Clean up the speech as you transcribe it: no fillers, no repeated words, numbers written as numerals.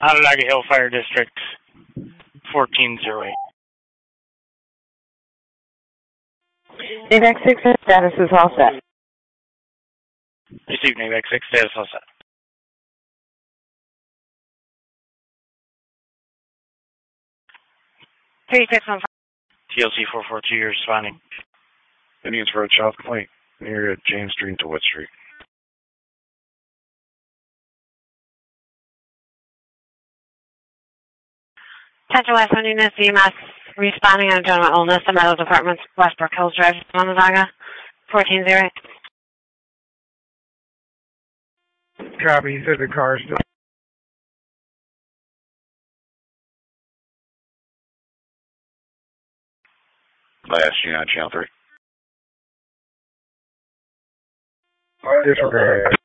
Onondaga Hill Fire District, 1408. AVAC 6 status is all set. Received AVAC 6, status all set. TLC 442, you're responding. Indians Road South Point, near James Street to Wood Street. Central West Unit CMS responding on a gentleman illness, the Meadows Apartments, Westbrook Hills Drive, Onondaga, 1408. Copy, he said the car is still. Last unit, channel 3. Disregard.